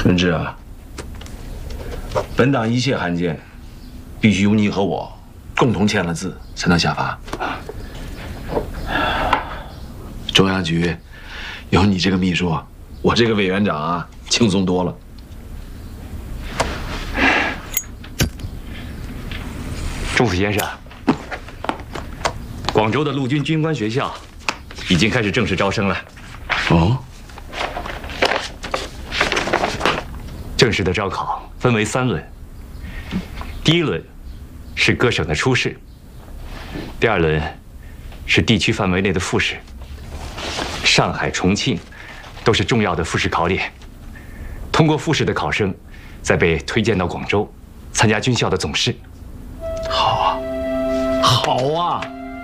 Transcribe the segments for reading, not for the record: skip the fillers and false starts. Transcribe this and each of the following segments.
润之啊，本党一切函件，必须由你和我共同签了字才能下发。中央局有你这个秘书，我这个委员长啊，轻松多了。 钟府先生，广州的陆军军官学校已经开始正式招生了。 哦。 正式的招考分为3轮，第1轮是各省的初试，第2轮是地区范围内的复试。上海、重庆都是重要的复试考点，通过复试的考生，再被推荐到广州参加军校的总试。 好啊，好啊！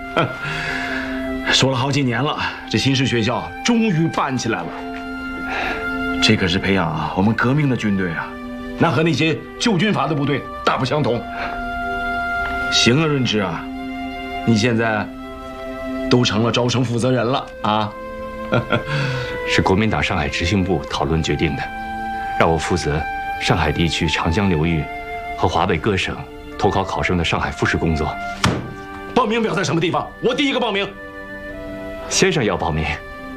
说了好几年了，这新式学校终于办起来了。 这可是培养啊我们革命的军队啊，那和那些旧军阀的部队大不相同。行啊，润之啊，你现在都成了招生负责人了啊！ 是国民党上海执行部讨论决定的，让我负责上海地区长江流域和华北各省投考考生的上海复试工作。 报名表在什么地方？我第一个报名。 先生要报名？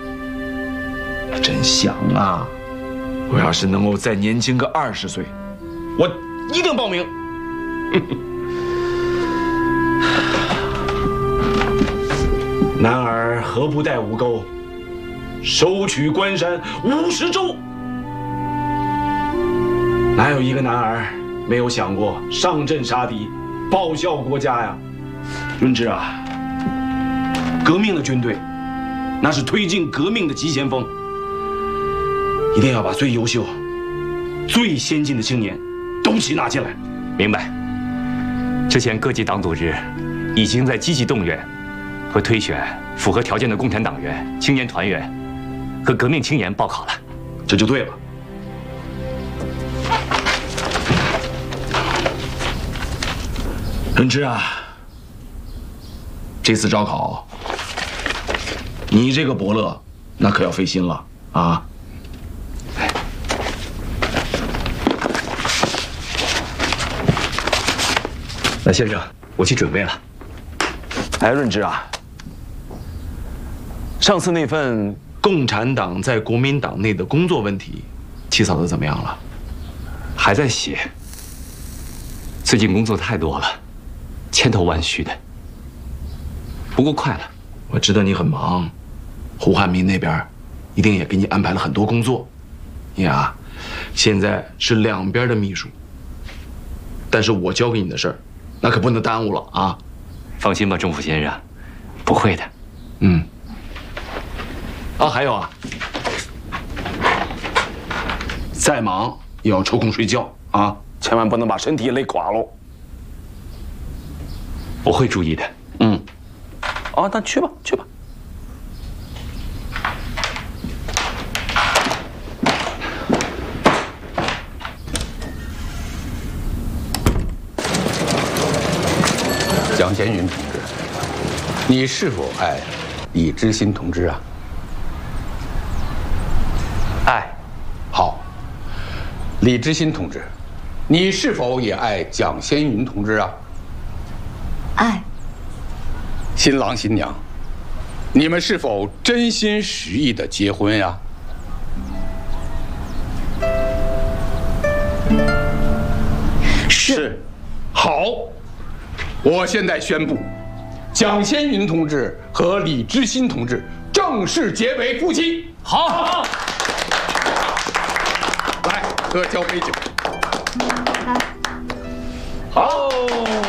真想啊！ 我要是能够再年轻个20岁，我一定报名。男儿何不带5钩，收取关山50州？哪有一个男儿没有想过上阵杀敌，报效国家呀？润之啊，革命的军队，那是推进革命的急先锋。 一定要把最优秀、最先进的青年都齐纳进来。 明白。之前各级党组织已经在积极动员和推选符合条件的共产党员、青年团员和革命青年报考了， 这就对了。润之啊，这次招考，你这个伯乐那可要费心了啊！ 那先生，我去准备了。 哎，润之啊，上次那份共产党在国民党内的工作问题，起草的怎么样了？ 还在写。最近工作太多了，千头万绪的。不过快了。 我知道你很忙，胡汉民那边一定也给你安排了很多工作。你啊，现在是两边的秘书，但是我交给你的事儿。 那可不能耽误了啊！ 放心吧，钟府先生，不会的。 嗯。啊，还有啊，再忙也要抽空睡觉啊，千万不能把身体累垮喽。 我会注意的。 嗯。啊，那去吧，去吧。 蒋先云同志，你是否爱李知新同志啊？ 爱。 好。李知新同志，你是否也爱蒋先云同志啊？ 爱。 新郎新娘，你们是否真心实意的结婚呀？ 是。 好。 我现在宣布，蒋先云同志和李知新同志正式结为夫妻。 好， 来，喝交杯酒。 来， 好。